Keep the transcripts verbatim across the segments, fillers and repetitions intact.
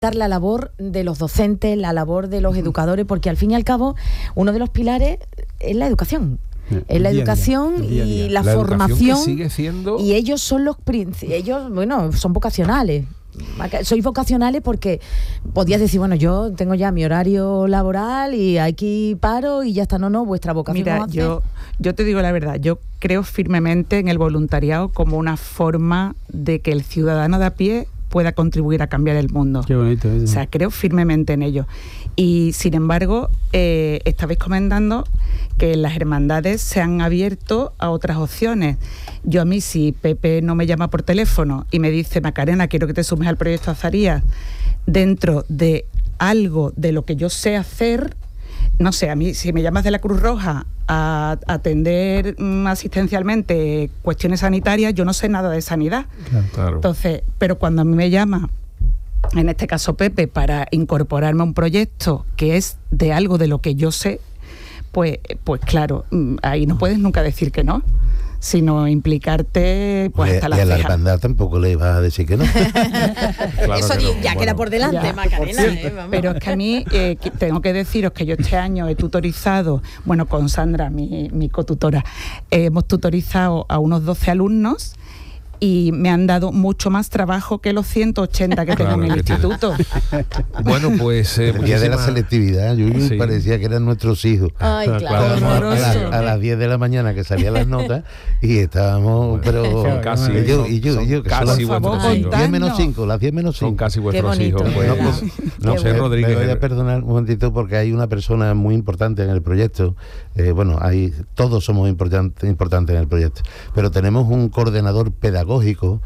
la labor de los docentes, la labor de los educadores, porque al fin y al cabo uno de los pilares es la educación. Es la educación y la, la formación que sigue siendo... y ellos son los ellos bueno son vocacionales. Sois vocacionales porque podías decir, bueno, yo tengo ya mi horario laboral y aquí paro y ya está. No, no, vuestra vocación. Mira, yo, yo te digo la verdad, yo creo firmemente en el voluntariado como una forma de que el ciudadano de a pie pueda contribuir a cambiar el mundo. Qué bonito eso. O sea, creo firmemente en ello. Y sin embargo, eh, estabais comentando que las hermandades se han abierto a otras opciones. Yo a mí, si Pepe no me llama por teléfono y me dice, Macarena, quiero que te sumes al proyecto Azarías, dentro de algo de lo que yo sé hacer, no sé, a mí, si me llamas de la Cruz Roja a atender um, asistencialmente cuestiones sanitarias, yo no sé nada de sanidad. Claro, claro. Entonces, pero cuando a mí me llama, en este caso Pepe, para incorporarme a un proyecto que es de algo de lo que yo sé, pues, pues claro, ahí no puedes nunca decir que no, sino implicarte pues, hasta la ceja. Y a la ceja. hermandad tampoco le ibas a decir que no. Claro. Eso que no. Ya bueno, queda por delante, ya, Macarena. Eh, pero es que a mí, eh, que tengo que deciros que yo este año he tutorizado, bueno, con Sandra, mi, mi cotutora, eh, hemos tutorizado a unos doce alumnos y me han dado mucho más trabajo que los ciento ochenta que claro, tengo en el que instituto. Bueno, pues... Eh, el día de la selectividad, yo sí. parecía que eran nuestros hijos. Ay, claro. claro. A, la, a las diez de la mañana que salían las notas y estábamos, pero... Son casi, y yo, y yo, y yo que casi son vuestros hijos. diez menos cinco, las diez menos cinco. Son casi vuestros hijos. Pues, no, pues, no, José me, Rodríguez. Me voy a perdonar un momentito porque hay una persona muy importante en el proyecto. Eh, bueno, hay, todos somos importantes importantes en el proyecto, pero tenemos un coordinador pedagógico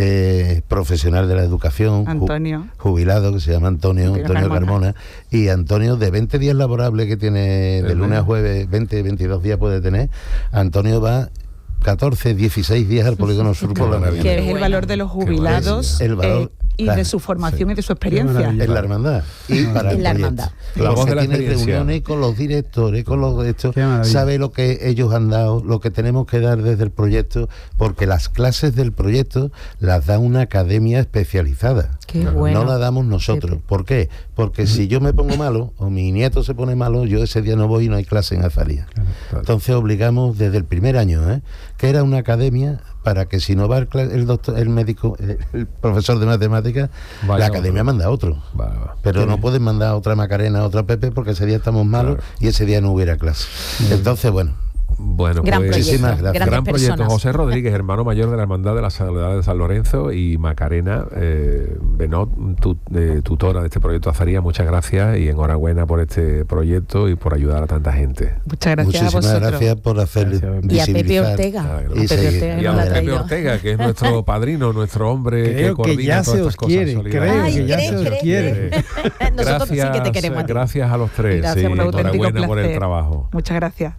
Eh, profesional de la educación, Antonio. Ju, jubilado, que se llama Antonio, Antonio, Antonio Carmona. Carmona, y Antonio, de veinte días laborables que tiene de lunes a jueves, veinte, veintidós días puede tener, Antonio va catorce, dieciséis días al Polígono Sur por la mañana. Que es el valor de los jubilados el valor, eh, y claro, de su formación sí. y de su experiencia. En la hermandad. Y para en la hermandad. La voz de la tiene reuniones con los directores, con los de estos, sabe lo que ellos han dado, lo que tenemos que dar desde el proyecto, porque las clases del proyecto las da una academia especializada. Qué bueno. No la damos nosotros. Qué ¿Por qué? Porque si yo me pongo malo o mi nieto se pone malo, yo ese día no voy y no hay clase en Azarías. Claro, claro. Entonces obligamos desde el primer año, ¿eh? que era una academia para que si no va el, el doctor, el médico, el profesor de matemáticas, vaya, la academia otro. manda a otro. Vale, vale. Pero sí. no pueden mandar a otra Macarena, a otra Pepe, porque ese día estamos malos claro. y ese día no hubiera clase. Sí. Entonces, bueno. Bueno, gran pues proyecto, gran proyecto. José Rodríguez, hermano mayor de la Hermandad de la Soledad de San Lorenzo, y Macarena eh, Benot, tu, eh, tutora de este proyecto Azarías, muchas gracias y enhorabuena por este proyecto y por ayudar a tanta gente. Muchas gracias. Muchísimas a vosotros. gracias por hacer visibilizar. Y a Pepe Ortega. Claro, y, a Pepe Ortega, y a don Pepe Ortega, que es nuestro padrino, nuestro hombre creo que coordina que todas estas cosas quiere, solidarias. creo que ya se os quiere. Nosotros gracias, sí que te queremos. Gracias a los tres. Gracias, sí, un auténtico enhorabuena por el placer. trabajo. Muchas gracias.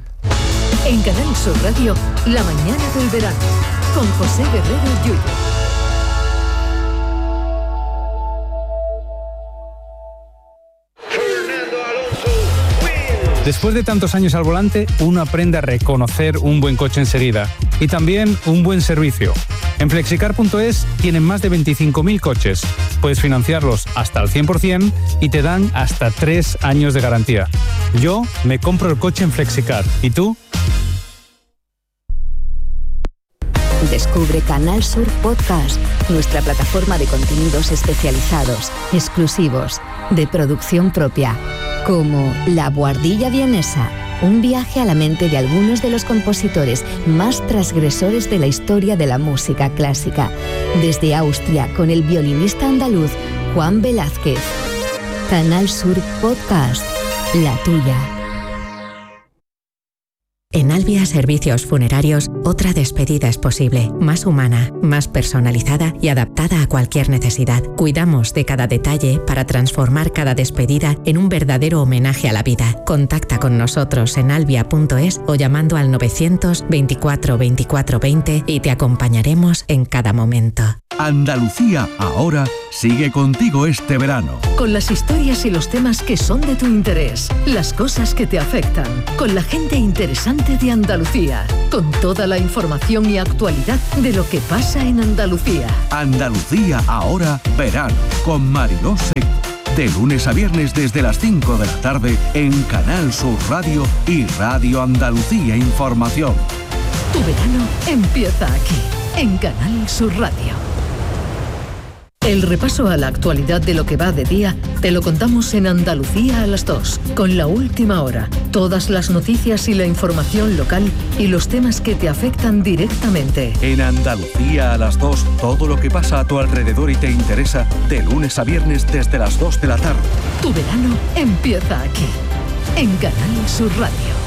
En Canal Sur Radio, La Mañana del Verano, con José Guerrero Yuyo. Después de tantos años al volante, uno aprende a reconocer un buen coche enseguida y también un buen servicio. En flexicar punto es tienen más de veinticinco mil coches. Puedes financiarlos hasta el cien por ciento y te dan hasta tres años de garantía. Yo me compro el coche en Flexicar. ¿Y tú? Descubre Canal Sur Podcast, nuestra plataforma de contenidos especializados, exclusivos, de producción propia, como La Buhardilla Vienesa, un viaje a la mente de algunos de los compositores más transgresores de la historia de la música clásica, desde Austria con el violinista andaluz Juan Velázquez. Canal Sur Podcast, la tuya. En Albia Servicios Funerarios, otra despedida es posible, más humana, más personalizada y adaptada a cualquier necesidad. Cuidamos de cada detalle para transformar cada despedida en un verdadero homenaje a la vida. Contacta con nosotros en albia punto es o llamando al novecientos veinticuatro veinticuatro veinte y te acompañaremos en cada momento. Andalucía Ahora sigue contigo este verano. Con las historias y los temas que son de tu interés, las cosas que te afectan, con la gente interesante de Andalucía, con toda la información y actualidad de lo que pasa en Andalucía. Andalucía Ahora verano con Mariló Seco. De lunes a viernes desde las cinco de la tarde en Canal Sur Radio y Radio Andalucía Información. Tu verano empieza aquí, en Canal Sur Radio. El repaso a la actualidad de lo que va de día te lo contamos en Andalucía a las dos, con La Última Hora, todas las noticias y la información local y los temas que te afectan directamente. En Andalucía a las dos, todo lo que pasa a tu alrededor y te interesa, de lunes a viernes desde las dos de la tarde. Tu verano empieza aquí, en Canal Sur Radio.